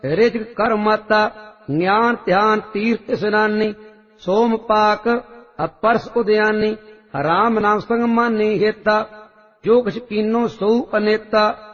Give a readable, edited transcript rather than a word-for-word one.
ਰਿਜਕ ਕਰਮਤਾ ਗਿਆਨ ਧਿਆਨ ਤੀਰਥ ਇਸਨਾਨੀ ਸੋਮ ਪਾਕ ਅਪਰਸ ਉਦਿਆਨੀ ਰਾਮ ਨਾਮ ਸੰਗ ਮਾਨੀ ਹੇਤਾ ਜੋ ਕਿਛ ਕੀਨੋ ਸੋ ਅਨੇਤਾ